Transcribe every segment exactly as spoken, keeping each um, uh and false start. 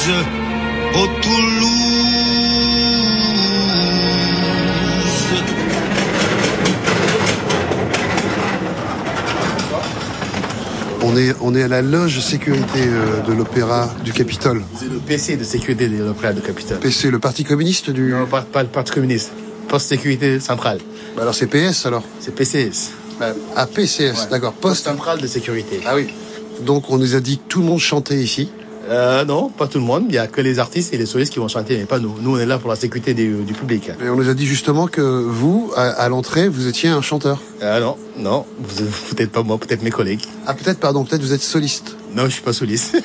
oh Toulouse. On est, on est à la loge sécurité euh, de l'Opéra du Capitole. C'est le P C de sécurité de l'Opéra du Capitole. P C, le Parti communiste du... Non, pas, pas le Parti communiste. Poste sécurité centrale. Bah alors c'est P S alors. C'est P C S. Bah, ah, P C S, ouais. D'accord. Poste central de sécurité. Ah oui. Donc on nous a dit que tout le monde chantait ici. Euh, non, pas tout le monde. Il n'y a que les artistes et les solistes qui vont chanter, mais pas nous. Nous, on est là pour la sécurité du, du public. Et on nous a dit justement que vous, à, à l'entrée, vous étiez un chanteur. Euh, non, non. Vous, peut-être pas moi, peut-être mes collègues. Ah, peut-être, pardon, peut-être vous êtes soliste. Non, je suis pas soliste.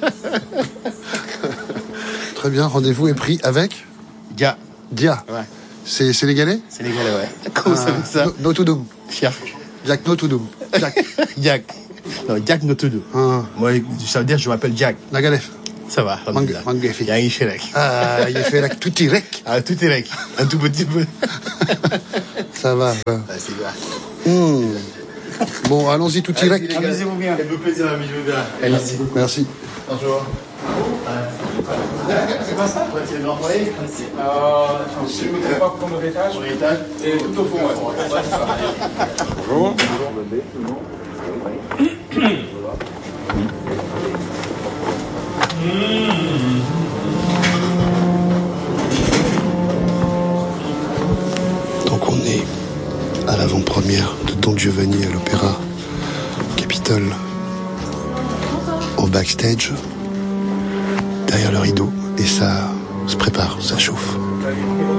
Très bien, rendez-vous est pris avec Dia. Dia. Ouais. C'est sénégalais? Sénégalais, ouais. Comment ça fait ça? No, no to doom. Cher. Jack no to doom. Jack. Jack. Non, Jack no to do. Ah. Moi, ça veut dire je m'appelle Jack. Nagalef. Ça va. Manga, manga Il y a un chérec. Ah, il fait là tout direct. Ah, tout est rec. Un tout petit peu. Ça va. Ah, c'est bien. Mmh. Bon, allons-y tout direct. Amusez-vous bien. Ça me fait plaisir, amusez-vous bien. Merci. Merci. Bonjour. C'est pas ça? C'est le employé? Euh, je ne voudrais pas prendre l'étage. L'étage? Et tout au fond, ouais. Bonjour. Donc on est à l'avant-première de Don Giovanni à l'Opéra Capitole, au backstage, derrière le rideau, et ça se prépare, ça chauffe.